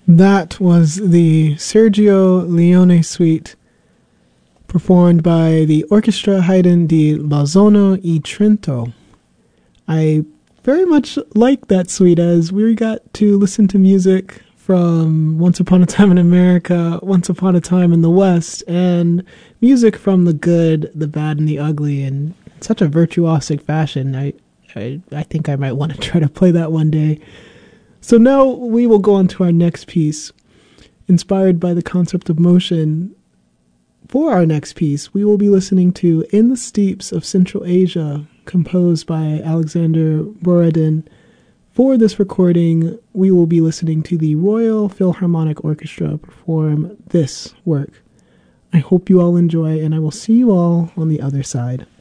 That was the Sergio Leone Suite performed by the Orchestra Haydn di Bolzano e Trento. I very much like that suite as we got to listen to music from Once Upon a Time in America, Once Upon a Time in the West, and music from the good, the bad, and the ugly in such a virtuosic fashion. I think I might want to try to play that one day. So now we will go on to our next piece. Inspired by the concept of motion, for our next piece, we will be listening to In the Steeps of Central Asia, composed by Alexander Borodin. For this recording, we will be listening to the Royal Philharmonic Orchestra perform this work. I hope you all enjoy, and I will see you all on the other side.